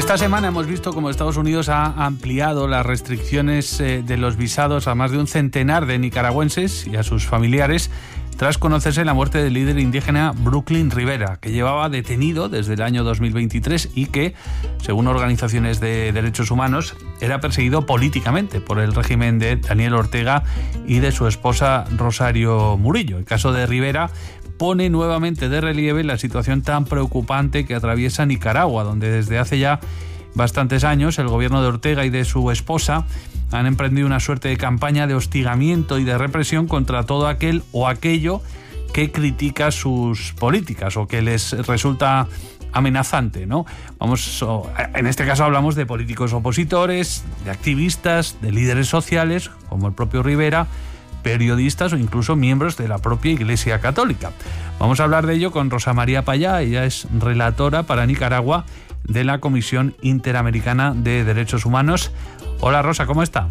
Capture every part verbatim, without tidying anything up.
Esta semana hemos visto cómo Estados Unidos ha ampliado las restricciones eh, de los visados a más de un centenar de nicaragüenses y a sus familiares tras conocerse la muerte del líder indígena Brooklyn Rivera, que llevaba detenido desde el año dos mil veintitrés y que, según organizaciones de derechos humanos, era perseguido políticamente por el régimen de Daniel Ortega y de su esposa Rosario Murillo. El caso de Rivera pone nuevamente de relieve la situación tan preocupante que atraviesa Nicaragua, donde desde hace ya bastantes años el gobierno de Ortega y de su esposa han emprendido una suerte de campaña de hostigamiento y de represión contra todo aquel o aquello que critica sus políticas o que les resulta amenazante, ¿no? Vamos, en este caso hablamos de políticos opositores, de activistas, de líderes sociales, como el propio Rivera, periodistas o incluso miembros de la propia Iglesia Católica. Vamos a hablar de ello con Rosa María Payá. Ella es relatora para Nicaragua de la Comisión Interamericana de Derechos Humanos. Hola Rosa, ¿cómo está?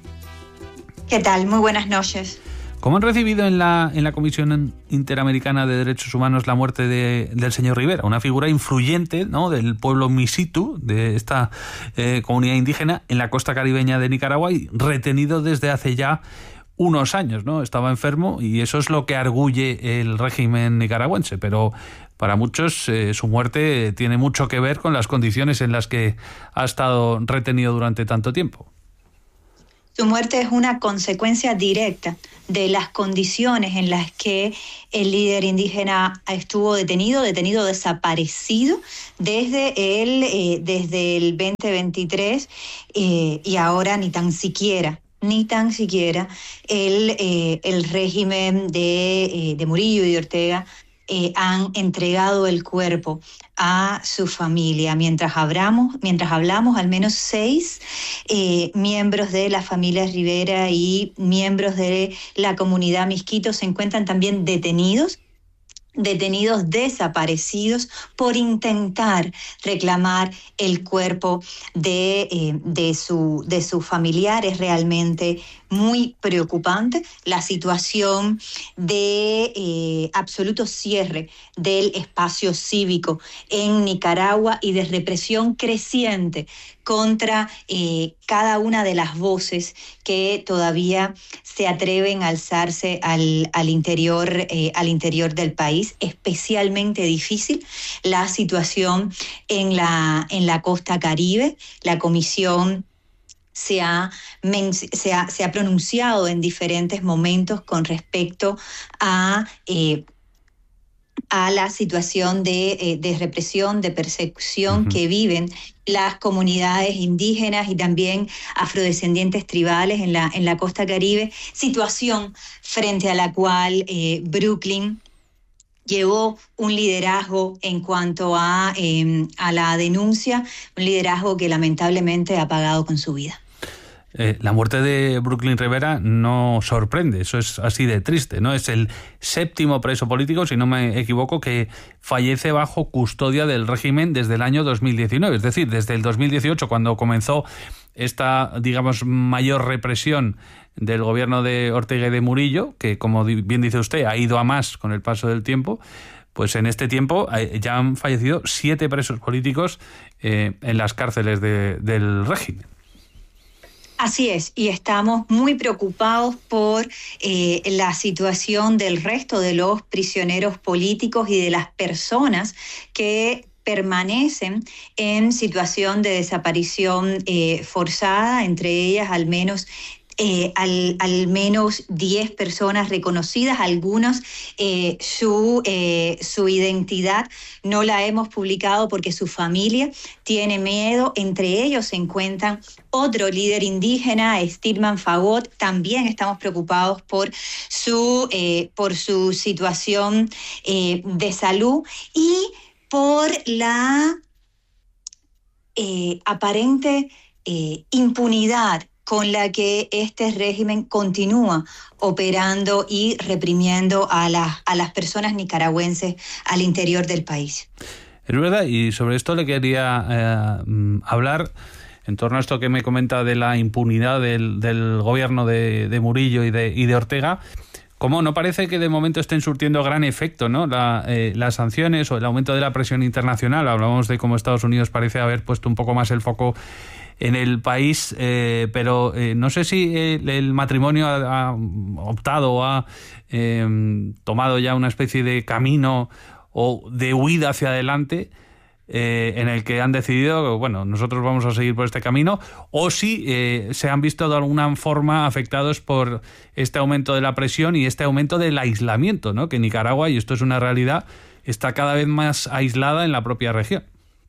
¿Qué tal? Muy buenas noches. ¿Cómo han recibido en la, en la Comisión Interamericana de Derechos Humanos la muerte de, del señor Rivera? Una figura influyente, ¿no?, del pueblo Misitu, de esta eh, comunidad indígena en la costa caribeña de Nicaragua y retenido desde hace ya unos años, ¿no? Estaba enfermo y eso es lo que arguye el régimen nicaragüense, pero para muchos eh, su muerte tiene mucho que ver con las condiciones en las que ha estado retenido durante tanto tiempo. Su muerte es una consecuencia directa de las condiciones en las que el líder indígena estuvo detenido, detenido desaparecido desde el, eh, desde el veinte veintitrés eh, y ahora ni tan siquiera ni tan siquiera el, eh, el régimen de, eh, de Murillo y de Ortega eh, han entregado el cuerpo a su familia. Mientras hablamos, mientras hablamos al menos seis eh, miembros de la familia Rivera y miembros de la comunidad Miskito se encuentran también detenidos, detenidos desaparecidos por intentar reclamar el cuerpo de, eh, de, su, de sus familiares. Realmente muy preocupante la situación de eh, absoluto cierre del espacio cívico en Nicaragua y de represión creciente contra eh, cada una de las voces que todavía se atreven a alzarse al, al, interior, eh, al interior del país. Especialmente difícil la situación en la, en la costa Caribe. La Comisión Se ha, se, ha, se ha pronunciado en diferentes momentos con respecto a, eh, a la situación de, eh, de represión, de persecución uh-huh. que viven las comunidades indígenas y también afrodescendientes tribales en la, en la costa Caribe, situación frente a la cual eh, Brooklyn llevó un liderazgo en cuanto a, eh, a la denuncia, un liderazgo que lamentablemente ha pagado con su vida. Eh, la muerte de Brooklyn Rivera no sorprende, eso es así de triste, ¿no? Es el séptimo preso político, si no me equivoco, que fallece bajo custodia del régimen desde el año dos mil diecinueve, es decir, desde el dos mil dieciocho, cuando comenzó esta, digamos, mayor represión del gobierno de Ortega y de Murillo, que, como bien dice usted, ha ido a más con el paso del tiempo. Pues en este tiempo ya han fallecido siete presos políticos eh, en las cárceles de, del régimen. Así es, y estamos muy preocupados por eh, la situación del resto de los prisioneros políticos y de las personas que permanecen en situación de desaparición eh, forzada, entre ellas al menos Eh, al, al menos diez personas reconocidas. Algunos eh, su, eh, su identidad no la hemos publicado porque su familia tiene miedo. Entre ellos se encuentran otro líder indígena, Stilman Fagot. También estamos preocupados por su, eh, por su situación eh, de salud y por la eh, aparente eh, impunidad con la que este régimen continúa operando y reprimiendo a, la, a las personas nicaragüenses al interior del país. Es verdad, y sobre esto le quería eh, hablar en torno a esto que me comenta de la impunidad del, del gobierno de, de Murillo y de, y de Ortega. ¿Cómo no parece que de momento estén surtiendo gran efecto, ¿no? La, eh, las sanciones o el aumento de la presión internacional? Hablamos de cómo Estados Unidos parece haber puesto un poco más el foco en el país, eh, pero eh, no sé si el, el matrimonio ha, ha optado o ha eh, tomado ya una especie de camino o de huida hacia adelante, Eh, en el que han decidido, bueno, nosotros vamos a seguir por este camino, o si eh, se han visto de alguna forma afectados por este aumento de la presión y este aumento del aislamiento, ¿no? Que Nicaragua, y esto es una realidad, está cada vez más aislada en la propia región.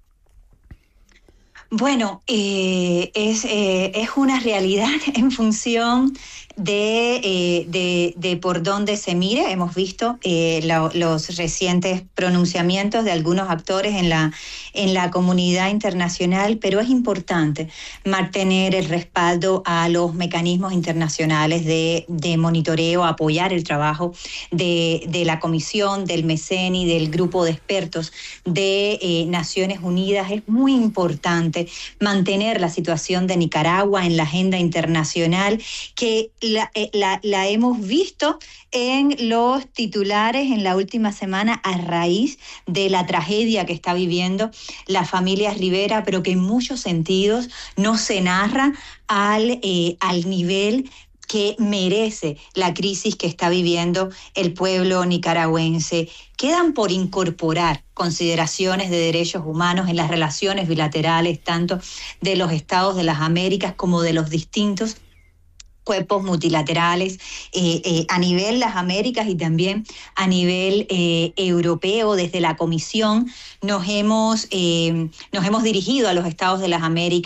Bueno, eh, es, eh, es una realidad en función de, eh, de, de por dónde se mire. Hemos visto eh, lo, los recientes pronunciamientos de algunos actores en la, en la comunidad internacional, pero es importante mantener el respaldo a los mecanismos internacionales de, de monitoreo, apoyar el trabajo de, de la Comisión, del MECENI, del grupo de expertos de eh, Naciones Unidas. Es muy importante mantener la situación de Nicaragua en la agenda internacional, que la, la, la hemos visto en los titulares en la última semana a raíz de la tragedia que está viviendo la familia Rivera, pero que en muchos sentidos no se narra al, eh, al nivel que merece la crisis que está viviendo el pueblo nicaragüense. Quedan por incorporar consideraciones de derechos humanos en las relaciones bilaterales, tanto de los Estados de las Américas como de los distintos cuerpos multilaterales eh, eh, a nivel las Américas y también a nivel eh, europeo. Desde la Comisión nos hemos, eh, nos hemos dirigido a los Estados de las Américas